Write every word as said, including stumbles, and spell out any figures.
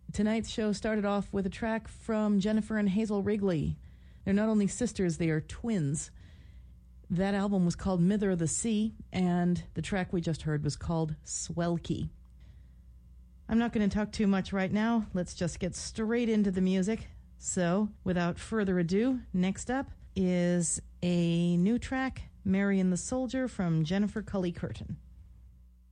Tonight's show started off with a track from Jennifer and Hazel Wrigley. They're not only sisters, they are twins. That album was called Mither of the Sea, and the track we just heard was called Swelky. I'm not going to talk too much right now. Let's just get straight into the music. So, without further ado, next up is a new track, Marion the Soldier, from Jennifer Cully Curtin.